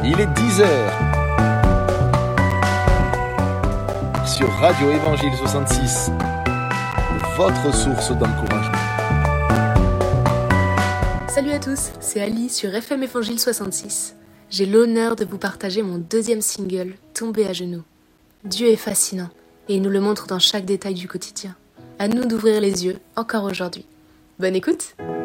Il est 10h sur Radio Évangile 66, votre source d'encouragement. Salut à tous, c'est Ali sur FM Évangile 66. J'ai l'honneur de vous partager mon deuxième single, Tomber à genoux. Dieu est fascinant et il nous le montre dans chaque détail du quotidien. À nous d'ouvrir les yeux, encore aujourd'hui. Bonne écoute!